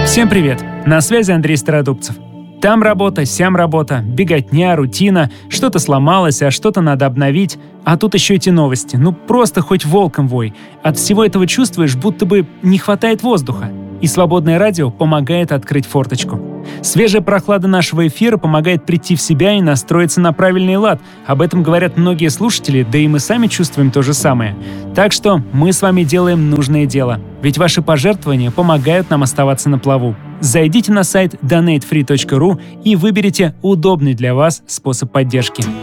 Всем привет! На связи Андрей Стародубцев. Там работа, сям работа, беготня, рутина, что-то сломалось, а что-то надо обновить. А тут еще эти новости. Ну просто хоть волком вой. От всего этого чувствуешь, будто бы не хватает воздуха. И свободное радио помогает открыть форточку. Свежая прохлада нашего эфира помогает прийти в себя и настроиться на правильный лад. Об этом говорят многие слушатели, да и мы сами чувствуем то же самое. Так что мы с вами делаем нужное дело. Ведь ваши пожертвования помогают нам оставаться на плаву. Зайдите на сайт donatefree.ru и выберите удобный для вас способ поддержки.